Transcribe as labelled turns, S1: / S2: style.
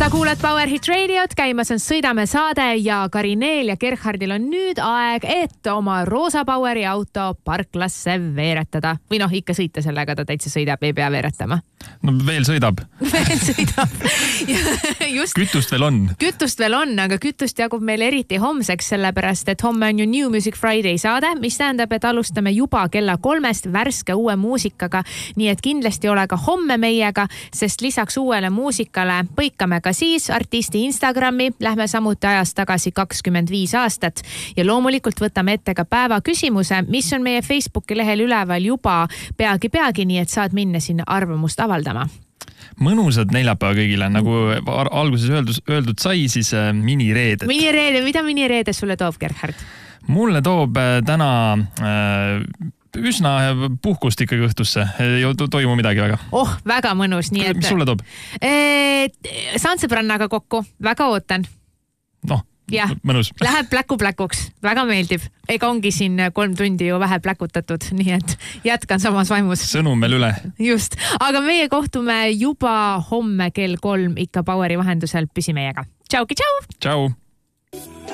S1: sa kuuled Power Hit Radiot, käimas on Sõidame saade ja Karineel ja Gerhardil on nüüd aeg, et oma Roosa Poweri auto parklasse veeretada. Või ikka sõita sellega, ta täitsa sõidab, ei pea veeretama.
S2: No veel sõidab.
S1: Veel sõidab. Just,
S2: kütust veel on.
S1: Kütust veel on, aga kütust jagub meil eriti homseks, sellepärast, et homme on ju New Music Friday saade, mis tähendab, et alustame juba kella 3 värske uue muusikaga, nii et kindlasti ole ka homme meiega, sest lisaks uuele muusikale põikame ka siis artisti Instagrami, lähme samuti ajas tagasi 25 aastat ja loomulikult võtame ette ka päeva küsimuse, mis on meie Facebooki lehel üleval juba peagi, nii et saad minna sinna arvamust avaldama.
S2: Mõnusad neljapäeva kõigile, nagu alguses öeldud sai, siis minireedet.
S1: Minireede, mida minireede sulle toob, Gerhard?
S2: Mulle toob täna üsna puhkust ikkagi õhtusse. Ei toimu midagi väga.
S1: Väga mõnus. Nii et...
S2: Mis sulle toob?
S1: Saan sõbrannaga kokku. Väga ootan. Ja,
S2: mõnus.
S1: Läheb pläkuks. Väga meeldib. Ega ongi siin 3 tundi ju vähe pläkutatud, nii et jätkan samas vaimus.
S2: Sõnum veel üle.
S1: Just. Aga meie kohtume juba homme kell 3 ikka Poweri vahendusel. Püsi meiega. Tšauki, tšau!
S2: Tšau!